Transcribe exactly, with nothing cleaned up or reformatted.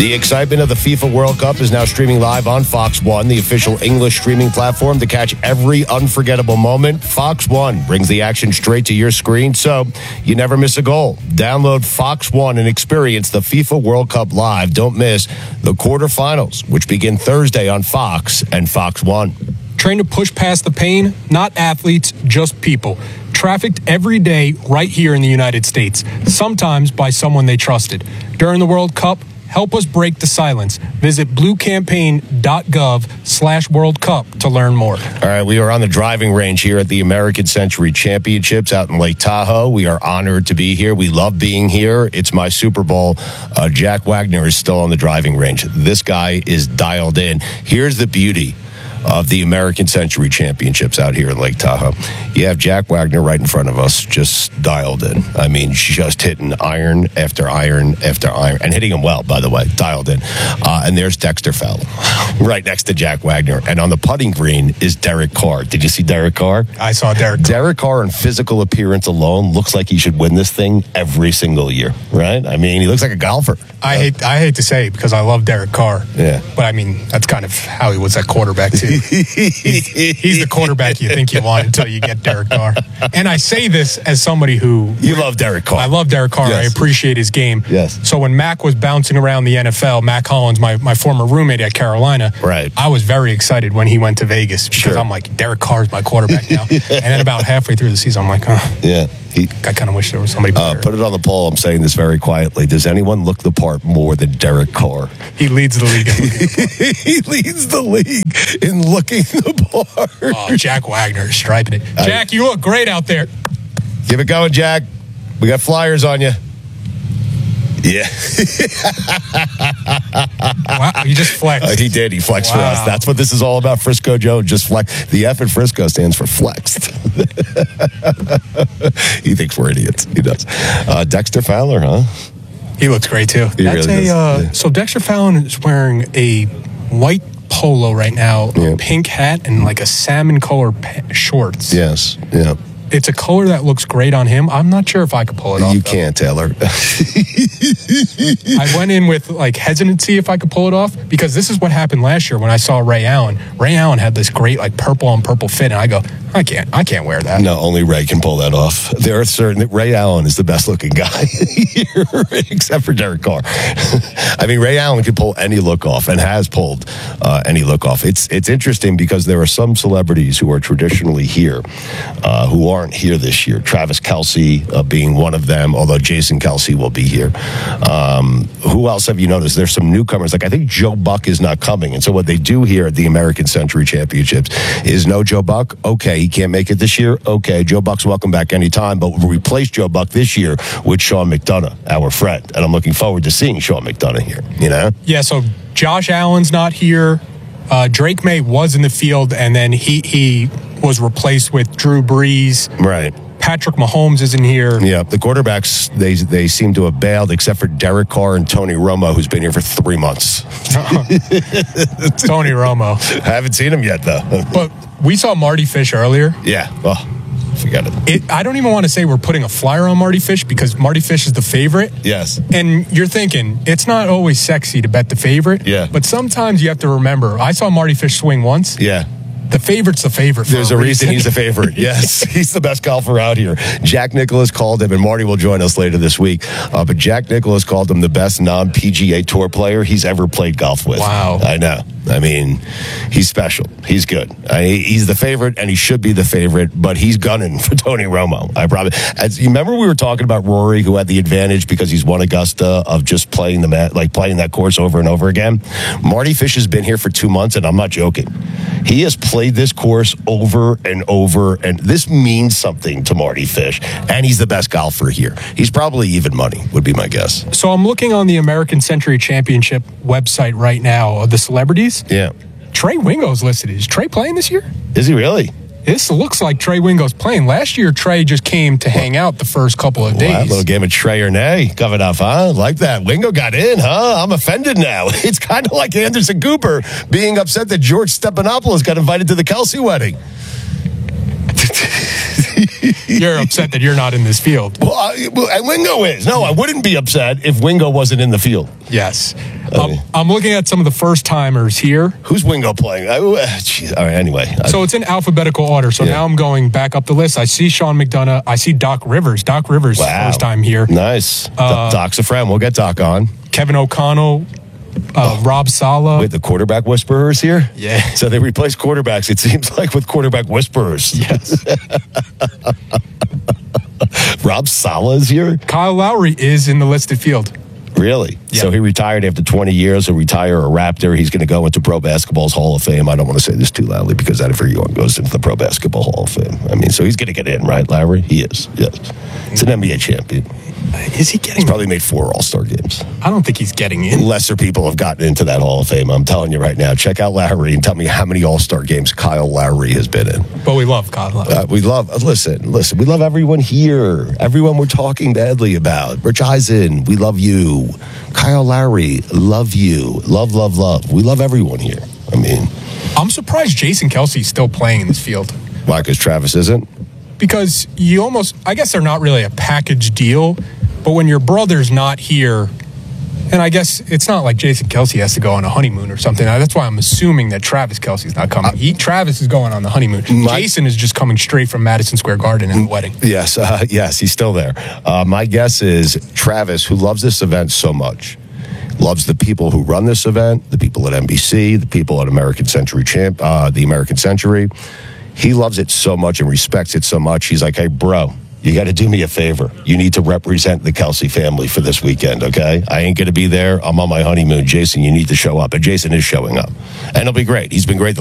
The excitement of the FIFA World Cup is now streaming live on Fox One, the official English streaming platform to catch every unforgettable moment. Fox One brings the action straight to your screen, so you never miss a goal. Download Fox One and experience the FIFA World Cup live. Don't miss the quarterfinals, which begin Thursday on Fox and Fox One. Train to push past the pain, not athletes, just people. Trafficked every day right here in the United States, sometimes by someone they trusted. During the World Cup, help us break the silence. Visit bluecampaign.gov slash World Cup to learn more. All right, we are on the driving range here at the American Century Championships out in Lake Tahoe. We are honored to be here. We love being here. It's my Super Bowl. Uh, Jack Wagner is still on the driving range. This guy is dialed in. Here's the beauty of the American Century Championships out here in Lake Tahoe. You have Jack Wagner right in front of us, just dialed in. I mean, just hitting iron after iron after iron, and hitting him well, by the way, dialed in. Uh, and there's Dexter Fowler right next to Jack Wagner. And on the putting green is Derek Carr. Did you see Derek Carr? I saw Derek Carr. Derek Carr, in physical appearance alone, looks like he should win this thing every single year, right? I mean, he looks like a golfer. I hate I hate to say it because I love Derek Carr. Yeah. But, I mean, that's kind of how he was at quarterback, too. he's, he's the quarterback you think you want until you get Derek Carr. And I say this as somebody who... You love Derek Carr. I love Derek Carr. Yes. I appreciate his game. Yes. So when Mac was bouncing around the N F L, Mac Hollins, my, my former roommate at Carolina, right. I was very excited when he went to Vegas because sure. I'm like, Derek Carr's my quarterback now. And then about halfway through the season, I'm like, oh. Yeah. He, I kind of wish there was somebody better. Uh, put it on the poll. I'm saying this very quietly. Does anyone look the part more than Derek Carr? He leads the league in looking the part. He leads the league in looking the part. Oh, Jack Wagner is striping it. I, Jack, you look great out there. Keep it going, Jack. We got flyers on you. Yeah. Wow, he just flexed. Uh, he did. He flexed wow. for us. That's what this is all about. Frisco Joe, just flex. The F in Frisco stands for flexed. He thinks we're idiots. He does. Uh, Dexter Fowler, huh? He looks great, too. He That's really a, uh, yeah. So Dexter Fowler is wearing a white polo right now, yeah. a pink hat, and like a salmon color pa- shorts. Yes, yeah. It's a color that looks great on him. I'm not sure if I could pull it off. You though. can't, Taylor. I went in with like hesitancy if I could pull it off because this is what happened last year when I saw Ray Allen. Ray Allen had this great like purple on purple fit, and I go, I can't, I can't wear that. No, only Ray can pull that off. There are certain Ray Allen is the best looking guy here, except for Derek Carr. I mean, Ray Allen can pull any look off and has pulled uh, any look off. It's it's interesting because there are some celebrities who are traditionally here uh, who aren't here this year. Travis Kelce uh, being one of them, although Jason Kelce will be here. Um, who else have you noticed? There's some newcomers. Like I think Joe Buck is not coming. And so what they do here at the American Century Championships is no Joe Buck. Okay, he can't make it this year. Okay, Joe Buck's welcome back anytime, but we'll replace Joe Buck this year with Sean McDonough, our friend. And I'm looking forward to seeing Sean McDonough here, you know? Yeah, so Josh Allen's not here. Uh, Drake May was in the field, and then he he was replaced with Drew Brees. Right. Patrick Mahomes isn't here. Yeah, the quarterbacks, they they seem to have bailed, except for Derek Carr and Tony Romo, who's been here for three months. Tony Romo. I haven't seen him yet, though. But we saw Marty Fish earlier. Yeah. Oh, forget it. it. I don't even want to say we're putting a flyer on Marty Fish because Marty Fish is the favorite. Yes. And you're thinking, it's not always sexy to bet the favorite. Yeah. But sometimes you have to remember, I saw Marty Fish swing once. Yeah. The favorite's the favorite. For There's a reason he's a favorite. Yes, he's the best golfer out here. Jack Nicklaus called him, and Marty will join us later this week. Uh, but Jack Nicklaus called him the best non-P G A Tour player he's ever played golf with. Wow. I know. I mean, he's special. He's good. I, he's the favorite, and he should be the favorite, but he's gunning for Tony Romo. I probably. As you remember, we were talking about Rory, who had the advantage because he's won Augusta of just playing the mat, like playing that course over and over again. Marty Fish has been here for two months, and I'm not joking. He has played this course over and over, and this means something to Marty Fish, and he's the best golfer here. He's probably even money, would be my guess. So I'm looking on the American Century Championship website right now of the celebrities. Yeah. Trey Wingo's listed. Is Trey playing this year? Is he really? This looks like Trey Wingo's playing. Last year, Trey just came to hang out the first couple of days. Wow, little game of Trey or nay coming up, huh? Like that. Wingo got in, huh? I'm offended now. It's kind of like Anderson Cooper being upset that George Stephanopoulos got invited to the Kelce wedding. You're upset that you're not in this field. Well, I, well, and Wingo is. No, I wouldn't be upset if Wingo wasn't in the field. Yes. Um, I'm looking at some of the first-timers here. Who's Wingo playing? I, uh, geez, all right, anyway. So it's in alphabetical order. So Yeah. now I'm going back up the list. I see Sean McDonough. I see Doc Rivers. Doc Rivers, Wow. first time here. Nice. Uh, Doc's a friend. We'll get Doc on. Kevin O'Connell, uh, Rob Saleh. Wait, the quarterback whisperers here? Yeah. So they replace quarterbacks, it seems like, with quarterback whisperers. Yes. Rob Saleh is here? Kyle Lowry is in the listed field. Really? Yeah. So he retired after twenty years. He'll retire a Raptor. He's going to go into Pro Basketball's Hall of Fame. I don't want to say this too loudly because that everyone goes into the Pro Basketball Hall of Fame. I mean, so he's going to get in, right, Lowry? He is, yes. He's an N B A champion. Is he getting? Probably made four All-Star games. I don't think he's getting in. Lesser people have gotten into that Hall of Fame. I'm telling you right now. Check out Lowry and tell me how many All-Star games Kyle Lowry has been in. But we love Kyle Lowry. Uh, we love, listen, listen, we love everyone here. Everyone we're talking badly about. Rich Eisen, we love you. Kyle Lowry, love you. Love, love, love. We love everyone here. I mean, I'm surprised Jason Kelsey's still playing in this field. why? Because Travis isn't? Because you almost, I guess they're not really a package deal, but when your brother's not here, and I guess it's not like Jason Kelsey has to go on a honeymoon or something. That's why I'm assuming that Travis Kelsey's not coming. He, Travis is going on the honeymoon. My- Jason is just coming straight from Madison Square Garden in the wedding. Yes, uh, yes, he's still there. Uh, my guess is Travis, who loves this event so much, loves the people who run this event, the people at N B C, the people at American Century Champ, uh, the American Century. He loves it so much and respects it so much. He's like, hey, bro, you got to do me a favor. You need to represent the Kelsey family for this weekend, okay? I ain't going to be there. I'm on my honeymoon. Jason, you need to show up. And Jason is showing up. And it'll be great. He's been great the